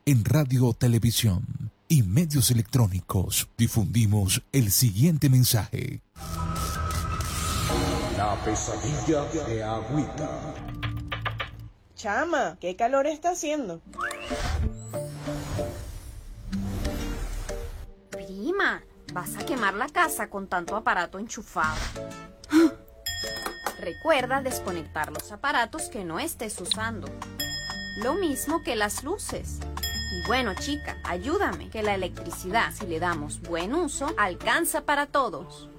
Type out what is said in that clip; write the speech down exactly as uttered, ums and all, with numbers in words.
En Radio, Televisión y medios electrónicos difundimos el siguiente mensaje. La pesadilla de Agüita. Chama, ¿qué calor está haciendo? Prima, vas a quemar la casa con tanto aparato enchufado. Recuerda desconectar los aparatos que no estés usando. Lo mismo que las luces. Y bueno, chica, ayúdame, que la electricidad, si le damos buen uso, alcanza para todos.